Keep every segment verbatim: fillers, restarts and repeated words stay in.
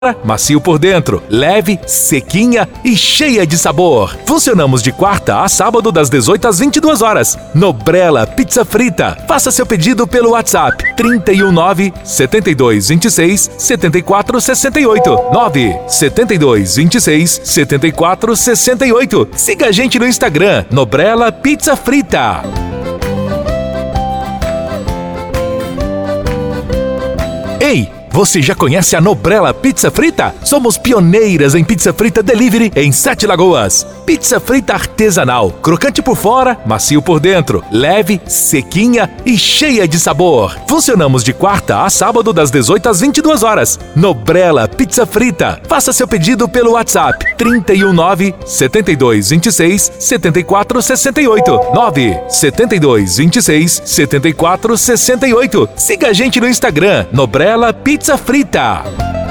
macio por dentro, leve, sequinha e cheia de sabor. Funcionamos de quarta a sábado das dezoito às vinte e duas horas. Nobrela Pizza Frita. Faça seu pedido pelo WhatsApp trinta e um nove, setenta e dois, vinte e seis, setenta e quatro, sessenta e oito. nove setenta e dois, vinte e seis, setenta e quatro, sessenta e oito. Siga a gente no Instagram, Nobrela Pizza Frita. Ei! Você já conhece a Nobrela Pizza Frita? Somos pioneiras em pizza frita delivery em Sete Lagoas. Pizza frita artesanal, crocante por fora, macio por dentro, leve, sequinha e cheia de sabor. Funcionamos de quarta a sábado das dezoito às vinte e duas horas. Nobrela Pizza Frita. Faça seu pedido pelo WhatsApp trinta e um nove, setenta e dois, vinte e seis, setenta e quatro, sessenta e oito. nove setenta e dois, vinte e seis, setenta e quatro, sessenta e oito. Siga a gente no Instagram, Nobrela Pizza Frita.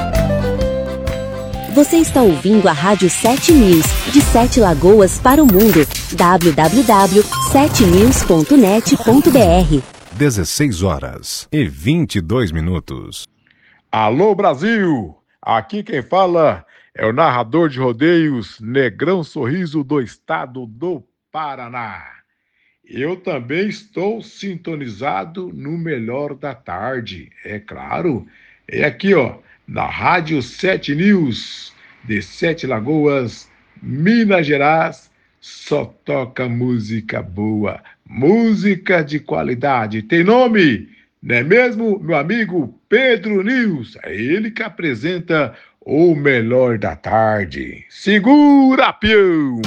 Você está ouvindo a Rádio sete News, de Sete Lagoas para o mundo. w w w ponto sete news ponto net ponto b r. dezesseis horas e vinte e dois minutos. Alô, Brasil! Aqui quem fala é o narrador de rodeios Negrão Sorriso do estado do Paraná. Eu também estou sintonizado no Melhor da Tarde, é claro. É aqui, ó, na Rádio sete News, de Sete Lagoas, Minas Gerais, só toca música boa, música de qualidade. Tem nome, não é mesmo, meu amigo Pedro News? É ele que apresenta o Melhor da Tarde. Segura, peão!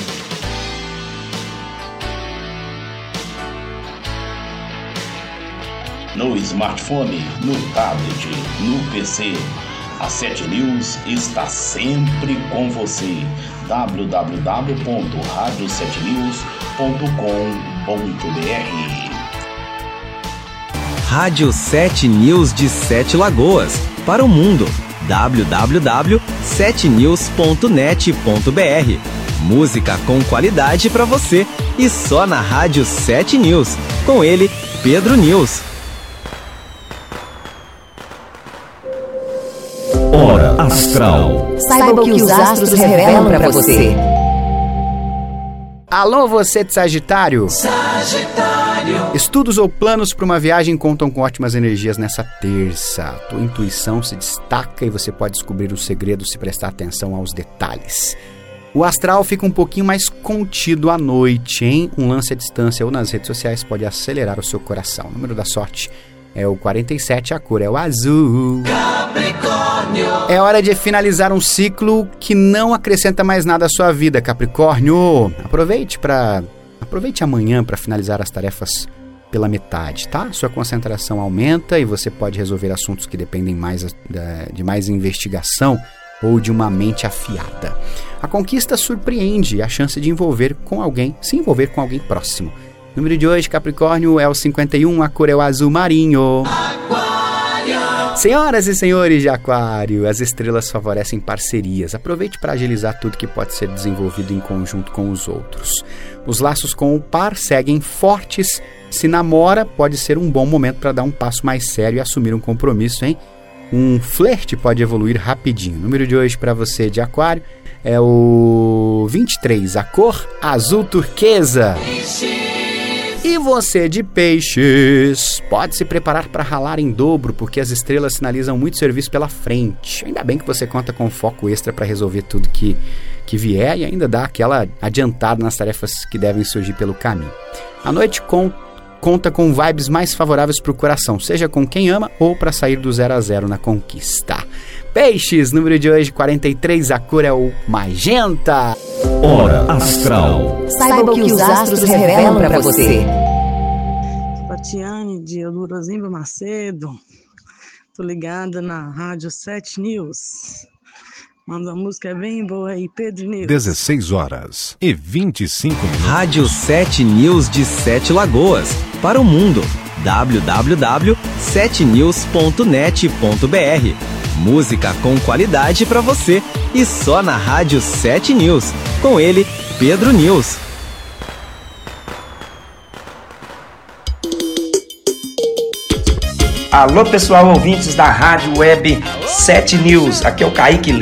No smartphone, no tablet, no P C, a sete News está sempre com você. w w w ponto rádio sete news ponto com ponto b r. Rádio sete News de Sete Lagoas para o mundo. w w w ponto sete news ponto net ponto b r. Música com qualidade para você e só na Rádio sete News. Com ele, Pedro News. Hora Astral. Saiba o que os astros revelam para você. Alô, você de Sagitário? Sagitário. Estudos ou planos para uma viagem contam com ótimas energias nessa terça. A tua intuição se destaca e você pode descobrir os segredos se prestar atenção aos detalhes. O astral fica um pouquinho mais contido à noite, hein? Um lance à distância ou nas redes sociais pode acelerar o seu coração. O número da sorte é o quarenta e sete, a cor é o azul. Capricórnio. É hora de finalizar um ciclo que não acrescenta mais nada à sua vida, Capricórnio. Aproveite para aproveite amanhã para finalizar as tarefas pela metade, tá? Sua concentração aumenta e você pode resolver assuntos que dependem mais de mais investigação ou de uma mente afiada. A conquista surpreende a chance de envolver com alguém, se envolver com alguém próximo. O número de hoje, Capricórnio, é o cinquenta e um, a cor é o azul marinho. Aquário. Senhoras e senhores de Aquário, as estrelas favorecem parcerias. Aproveite para agilizar tudo que pode ser desenvolvido em conjunto com os outros. Os laços com o par seguem fortes. Se namora, pode ser um bom momento para dar um passo mais sério e assumir um compromisso, hein? Um flerte pode evoluir rapidinho. O número de hoje para você de Aquário é o vinte e três, a cor azul turquesa. E você de Peixes, pode se preparar para ralar em dobro, porque as estrelas sinalizam muito serviço pela frente. Ainda bem que você conta com foco extra para resolver tudo que, que vier e ainda dá aquela adiantada nas tarefas que devem surgir pelo caminho. A noite com, conta com vibes mais favoráveis para o coração, seja com quem ama ou para sair do zero a zero na conquista. Peixes, número de hoje quarenta e três, a cor é o magenta. Hora Astral. Saiba o que os astros revelam para você. Tatiane de Eudorozimba Macedo. Tô ligada na Rádio sete News. Manda uma música bem boa aí, Pedro News. dezesseis horas e vinte e cinco minutos. Rádio sete News de Sete Lagoas para o mundo. w w w ponto sete news ponto net ponto b r. Música com qualidade para você e só na Rádio sete News. Com ele, Pedro News. Alô, pessoal, ouvintes da Rádio Web sete News. Aqui é o Kaique